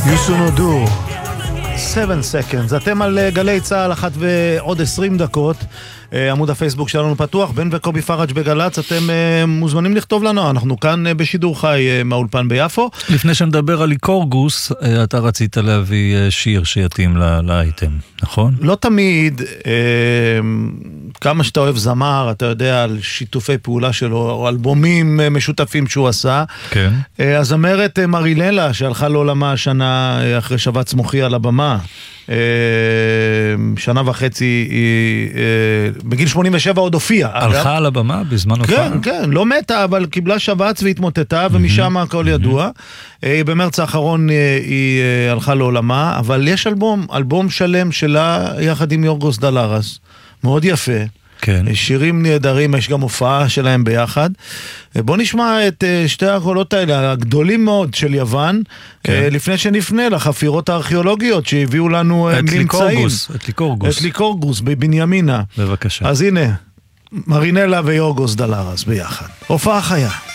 יוסונודו 7 seconds. אתם על גלי צהל 1 ועוד 20 דקות. עמוד הפייסבוק שלנו פתוח, בן וקובי פרג' בגלץ. אתם מוזמנים לכתוב לנו, אנחנו כאן בשידור חי מהאולפן ביפו. לפני שנדבר על ליקורגוס, אתה רצית להביא שיר שיתאים לאייטם, נכון? לא תמיד, כמה שאתה אוהב זמר, אתה יודע על שיתופי פעולה שלו, או אלבומים משותפים שהוא עשה. כן. הזמרת מריללה, שהלכה לעולמה השנה אחרי שבץ מוחי על הבמה, שנה וחצי, בגיל 87 עוד הופיעה. הלכה על הבמה בזמן הופעה? כן, כן, לא מתה, אבל קיבלה שבץ והתמוטטה, ומשם הכל ידוע. במרץ האחרון היא הלכה לעולמה, אבל יש אלבום שלם שלה יחד עם יורגוס דלרס, מאוד יפה. כן. שירים נהדרים, יש גם הופעה שלהם ביחד. בוא נשמע את שתי הקולות האלה, הגדולים מאוד של יוון, כן. לפני שנפנה לחפירות הארכיאולוגיות שהביאו לנו ממצאים. את ליקורגוס בבנימינה. בבקשה. אז הנה, מרינלה ויורגוס דלרס ביחד. הופעה חיה.